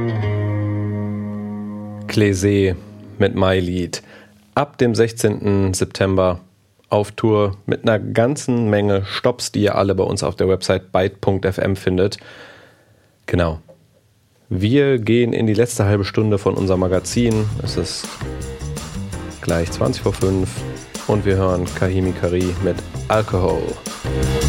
Clézé mit My Lied. Ab dem 16. September auf Tour mit einer ganzen Menge Stops, die ihr alle bei uns auf der Website byte.fm findet. Genau. Wir gehen in die letzte halbe Stunde von unserem Magazin. Es ist gleich 20 vor 5 und wir hören Kahimi Kari mit Alcohol.